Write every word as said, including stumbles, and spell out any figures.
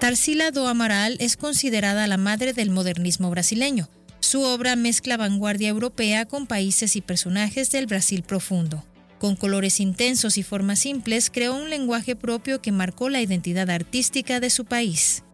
Tarsila do Amaral es considerada la madre del modernismo brasileño. Su obra mezcla vanguardia europea con países y personajes del Brasil profundo. Con colores intensos y formas simples, creó un lenguaje propio que marcó la identidad artística de su país.